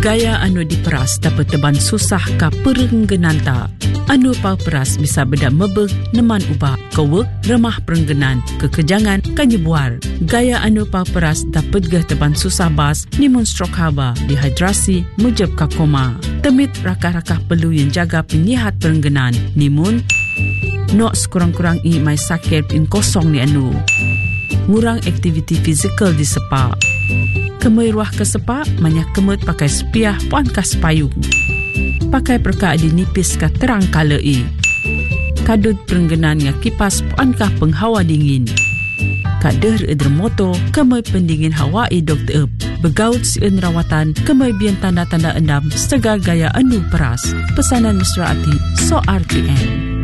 Gaya anu diperas dapat teban susah ka perenggenan ta. Anu peras bisa beda mebeg neman ubah kewek remah perenggenan kekejangan kanyebuar. Gaya anu peras dapat gah teban susah bas nimun stroke haba dehidrasi mujab ka koma. Temit rakah-rakah perlu yang jaga penyihat perenggenan nimun nok sekurang-kurang mai sakit in kosong ni anu. Ngurang aktiviti fizikal di sepa. Kemai ruah ke sepa banyak kemut pakai sepiah puan kas payung. Pakai perka di nipis ka terang kalai. Kadut perenggenan nga kipas puankah penghawa dingin. Kader edermoto kemai pendingin hawa dokter begaut sieun rawatan kemai bian tanda-tanda endam segar gaya anu peras. Pesanan Mesra Ati So RTN.